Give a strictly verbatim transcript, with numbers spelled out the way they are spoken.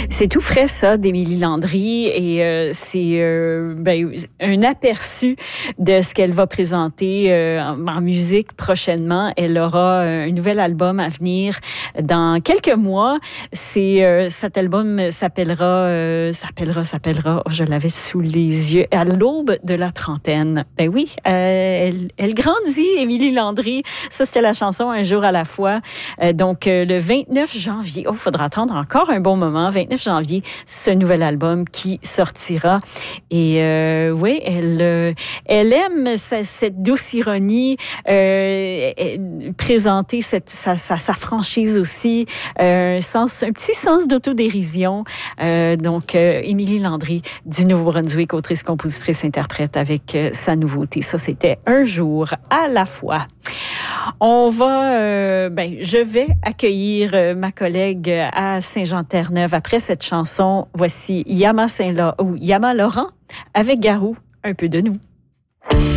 C'est tout frais, ça, d'Émilie Landry, et euh, c'est euh, ben, un aperçu de ce qu'elle va présenter euh, en, en musique prochainement. Elle aura un nouvel album à venir dans quelques mois. C'est euh, cet album s'appellera, euh, s'appellera, s'appellera. Oh, je l'avais sous les yeux. À l'aube de la trentaine. Ben oui, euh, elle, elle grandit, Émilie Landry. Ça, c'était la chanson Un jour à la fois. Euh, donc euh, le vingt-neuf janvier. Oh, faudra attendre encore un bon moment. vingt-neuf janvier, ce nouvel album qui sortira. Et euh, oui, elle, euh, elle aime sa, cette douce ironie, euh, présenter cette, sa, sa, sa franchise aussi, euh, un, sens, un petit sens d'autodérision. Euh, donc, euh, Émilie Landry du Nouveau-Brunswick, autrice, compositrice, interprète avec euh, sa nouveauté. Ça, c'était Un jour à la fois. On va, euh, ben, je vais accueillir euh, ma collègue à Saint-Jean-Terre-Neuve après cette chanson. Voici Yama Saint-Laurent ou Yama Laurent avec Garou, Un peu de nous.